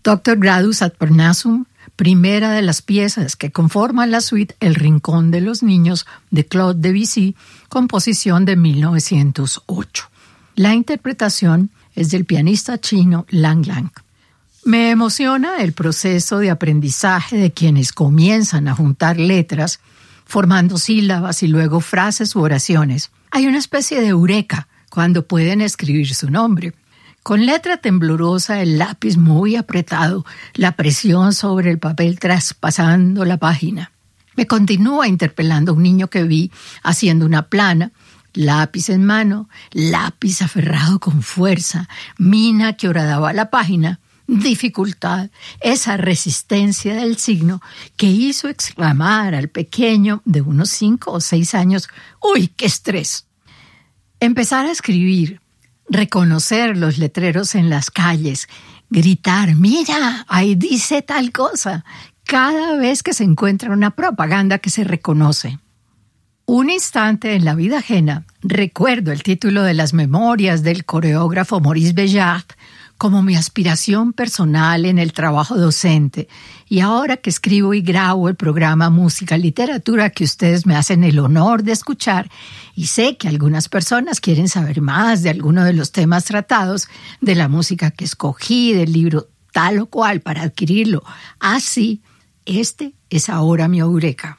Doctor Gradus ad Parnassum, primera de las piezas que conforman la suite El Rincón de los Niños de Claude Debussy, composición de 1908. La interpretación es del pianista chino Lang Lang. Me emociona el proceso de aprendizaje de quienes comienzan a juntar letras, formando sílabas y luego frases u oraciones. Hay una especie de eureka cuando pueden escribir su nombre. Con letra temblorosa, el lápiz muy apretado, la presión sobre el papel traspasando la página. Me continúa interpelando un niño que vi haciendo una plana, lápiz en mano, lápiz aferrado con fuerza, mina que horadaba la página, dificultad, esa resistencia del signo que hizo exclamar al pequeño de unos 5 o 6 años, ¡uy, qué estrés! Empezar a escribir, reconocer los letreros en las calles, gritar, mira, ahí dice tal cosa, cada vez que se encuentra una propaganda que se reconoce. Un instante en la vida ajena, recuerdo el título de las memorias del coreógrafo Maurice Béjart como mi aspiración personal en el trabajo docente, y ahora que escribo y grabo el programa Música Literatura que ustedes me hacen el honor de escuchar, y sé que algunas personas quieren saber más de alguno de los temas tratados, de la música que escogí, del libro tal o cual para adquirirlo, así, este es ahora mi eureka.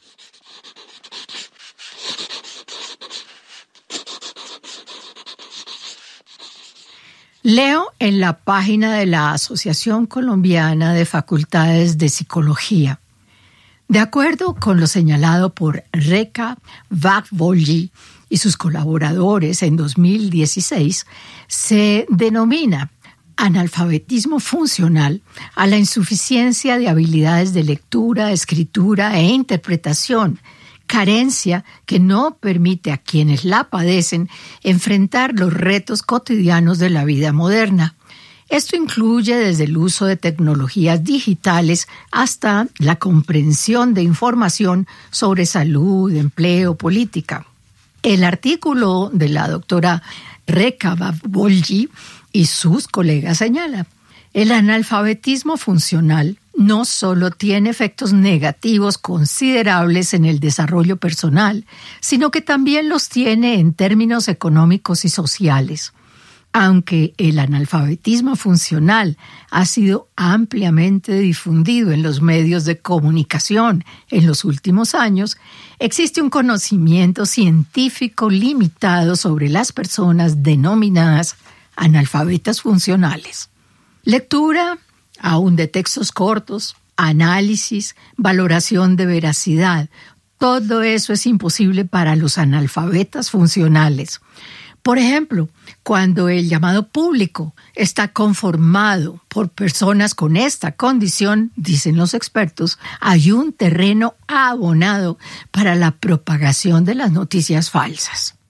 Leo en la página de la Asociación Colombiana de Facultades de Psicología. De acuerdo con lo señalado por Rekha Vagvolji y sus colaboradores en 2016, se denomina analfabetismo funcional a la insuficiencia de habilidades de lectura, escritura e interpretación, carencia que no permite a quienes la padecen enfrentar los retos cotidianos de la vida moderna. Esto incluye desde el uso de tecnologías digitales hasta la comprensión de información sobre salud, empleo, política. El artículo de la doctora Rekha Vagvolji y sus colegas señala: el analfabetismo funcional no solo tiene efectos negativos considerables en el desarrollo personal, sino que también los tiene en términos económicos y sociales. Aunque el analfabetismo funcional ha sido ampliamente difundido en los medios de comunicación en los últimos años, existe un conocimiento científico limitado sobre las personas denominadas analfabetas funcionales. Lectura aún de textos cortos, análisis, valoración de veracidad. Todo eso es imposible para los analfabetas funcionales. Por ejemplo, cuando el llamado público está conformado por personas con esta condición, dicen los expertos, hay un terreno abonado para la propagación de las noticias falsas.